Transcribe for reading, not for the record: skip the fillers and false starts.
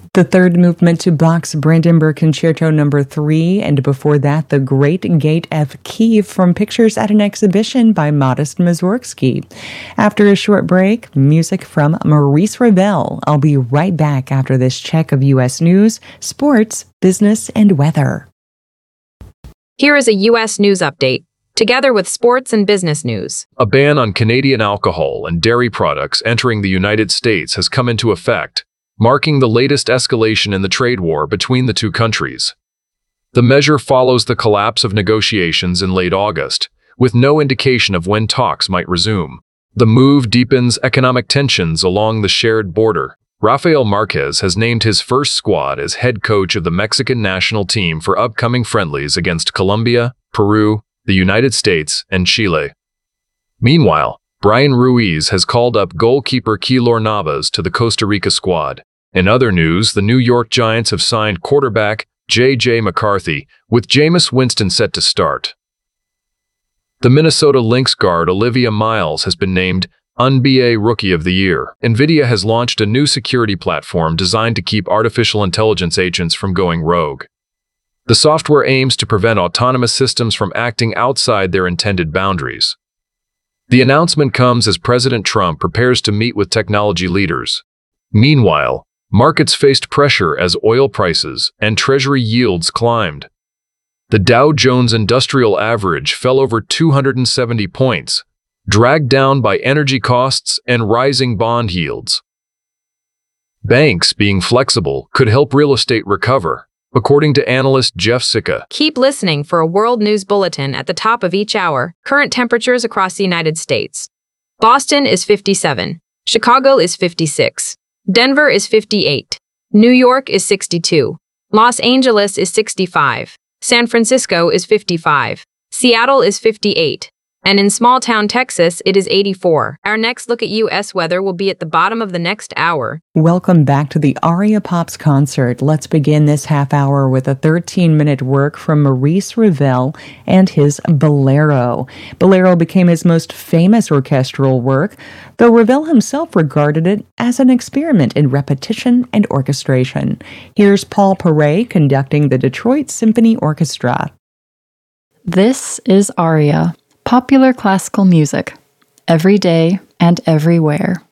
The third movement to Bach's Brandenburg Concerto No. 3, and before that, The Great Gate of Kiev from pictures at an exhibition by Modest Mussorgsky. After a short break, music from Maurice Ravel. I'll be right back after this check of U.S. news, sports, business, and weather. Here is a U.S. news update, together with sports and business news. A ban on Canadian alcohol and dairy products entering the United States has come into effect, marking the latest escalation in the trade war between the two countries. The measure follows the collapse of negotiations in late August, with no indication of when talks might resume. The move deepens economic tensions along the shared border. Rafael Marquez has named his first squad as head coach of the Mexican national team for upcoming friendlies against Colombia, Peru, the United States, and Chile. Meanwhile, Brian Ruiz has called up goalkeeper Keylor Navas to the Costa Rica squad. In other news, the New York Giants have signed quarterback J.J. McCarthy, with Jameis Winston set to start. The Minnesota Lynx guard Olivia Miles has been named NBA Rookie of the Year. NVIDIA has launched a new security platform designed to keep artificial intelligence agents from going rogue. The software aims to prevent autonomous systems from acting outside their intended boundaries. The announcement comes as President Trump prepares to meet with technology leaders. Meanwhile, markets faced pressure as oil prices and Treasury yields climbed. The Dow Jones Industrial Average fell over 270 points, dragged down by energy costs and rising bond yields. Banks being flexible could help real estate recover, according to analyst Jeff Sicca. Keep listening for a world news bulletin at the top of each hour. Current temperatures across the United States. Boston is 57. Chicago is 56. Denver is 58. New York is 62. Los Angeles is 65. San Francisco is 55. Seattle is 58. And in small-town Texas, it is 84. Our next look at U.S. weather will be at the bottom of the next hour. Welcome back to the Aria Pops concert. Let's begin this half hour with a 13-minute work from Maurice Ravel and his Bolero. Bolero became his most famous orchestral work, though Ravel himself regarded it as an experiment in repetition and orchestration. Here's Paul Paray conducting the Detroit Symphony Orchestra. This is Aria. Popular classical music, every day and everywhere.